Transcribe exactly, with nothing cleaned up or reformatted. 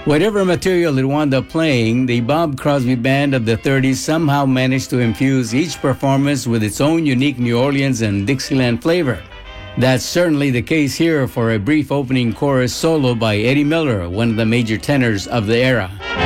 Whatever material it wound up playing, the Bob Crosby Band of the thirties somehow managed to infuse each performance with its own unique New Orleans and Dixieland flavor. That's certainly the case here for a brief opening chorus solo by Eddie Miller, one of the major tenors of the era.